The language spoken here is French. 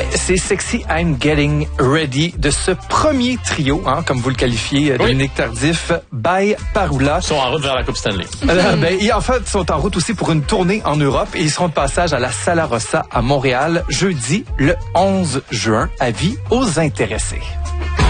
Ouais, c'est Sexy I'm Getting Ready de ce premier trio, comme vous le qualifiez, Dominique Tardif, by Parula. Ils sont en route vers la Coupe Stanley. Et en fait, ils sont en route aussi pour une tournée en Europe et ils seront de passage à la Sala Rossa à Montréal jeudi le 11 juin. Avis aux intéressés.